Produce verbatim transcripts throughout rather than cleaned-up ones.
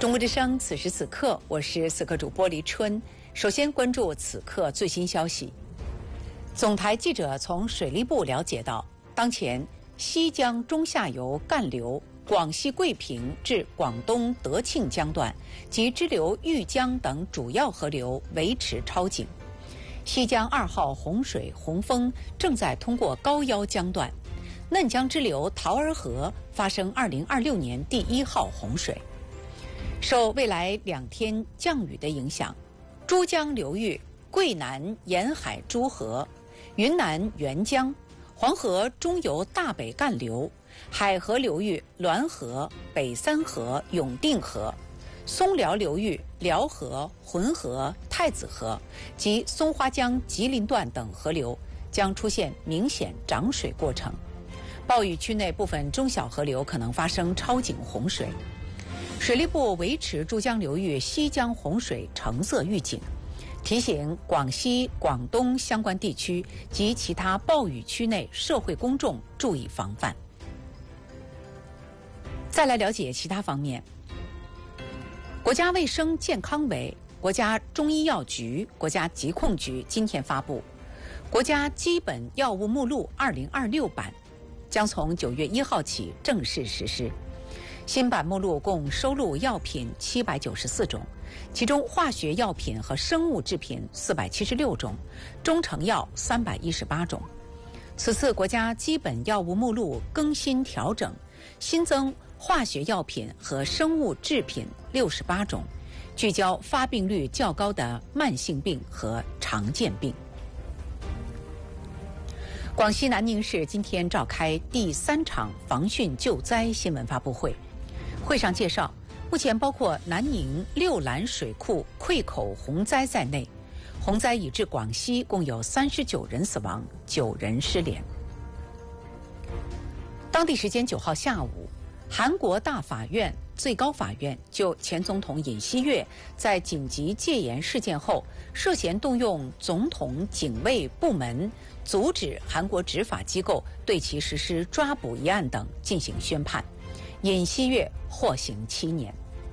中国之声，此时此刻，我是此刻主播黎春。首先关注此刻最新消息。总台记者从水利部了解到，当前西江中下游干流广西桂平至广东德庆江段及支流豫江等主要河流维持超警。西江二号洪水洪峰正在通过高腰江段，嫩江支流桃儿河发生二零二六年第一号洪水。受未来两天降雨的影响，珠江流域桂南沿海诸河、云南沅江、黄河中游大北干流、海河流域滦河、北三河、永定河、松辽流域辽河、浑河、太子河及松花江吉林段等河流将出现明显涨水过程。暴雨区内部分中小河流可能发生超警洪水。水利部维持珠江流域西江洪水橙色预警，提醒广西、广东相关地区及其他暴雨区内社会公众注意防范。再来了解其他方面。国家卫生健康委、国家中医药局、国家疾控局今天发布《国家基本药物目录二零二六版》，将从九月一号起正式实施。新版目录共收录药品七百九十四种，其中化学药品和生物制品四百七十六种，中成药三百一十八种。此次国家基本药物目录更新调整，新增化学药品和生物制品六十八种，聚焦发病率较高的慢性病和常见病。广西南宁市今天召开第三场防汛救灾新闻发布会，会上介绍，目前包括南宁六兰水库溃口洪灾在内，洪灾已致广西共有三十九人死亡，九人失联。当地时间九号下午，韩国大法院、最高法院就前总统尹锡悦在紧急戒严事件后涉嫌动用总统警卫部门阻止韩国执法机构对其实施抓捕一案等进行宣判，尹锡悦获刑七年。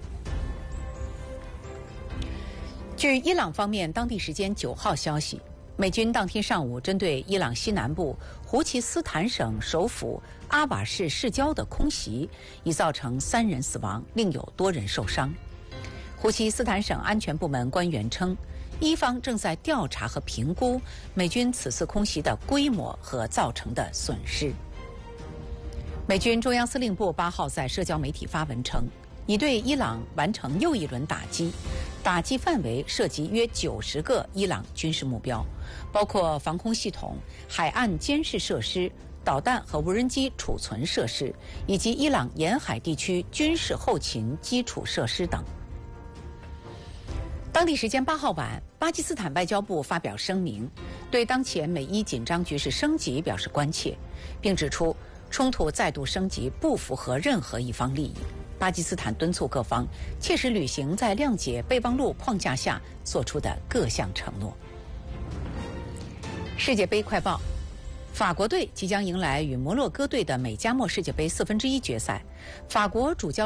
据伊朗方面当地时间九号消息，美军当天上午针对伊朗西南部胡奇斯坦省首府阿瓦市市郊的空袭，已造成三人死亡，另有多人受伤。胡奇斯坦省安全部门官员称，伊方正在调查和评估美军此次空袭的规模和造成的损失。美军中央司令部八号在社交媒体发文称，已对伊朗完成又一轮打击，打击范围涉及约九十个伊朗军事目标，包括防空系统、海岸监视设施、导弹和无人机储存设施，以及伊朗沿海地区军事后勤基础设施等。当地时间八号晚，巴基斯坦外交部发表声明，对当前美伊紧张局势升级表示关切，并指出冲突再度升级不符合任何一方利益。巴基斯坦敦促各方切实履行在谅解备忘录框架下做出的各项承诺。世界杯快报：法国队即将迎来与摩洛哥队的美加墨世界杯四分之一决赛，法国主教